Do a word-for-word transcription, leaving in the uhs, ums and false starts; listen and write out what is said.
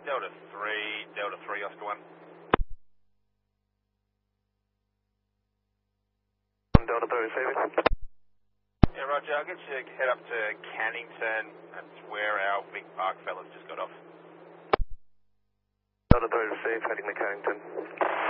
Delta three, Delta three, Oscar one. Delta three receiving. Yeah, Roger, I'll get you to head up to Cannington. That's where our big park fellas just got off. Delta three received, heading to Cannington.